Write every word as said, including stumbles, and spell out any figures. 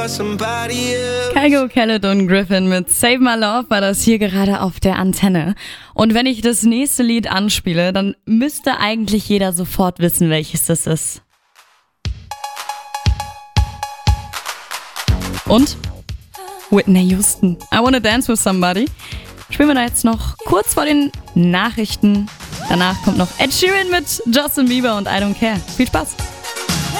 Kygo, Khaled und Griffin mit Save My Love war das hier gerade auf der Antenne. Und wenn ich das nächste Lied anspiele, dann müsste eigentlich jeder sofort wissen, welches das ist. Und? Whitney Houston. I Wanna Dance With Somebody. Spielen wir da jetzt noch kurz vor den Nachrichten. Danach kommt noch Ed Sheeran mit Justin Bieber und I Don't Care. Viel Spaß!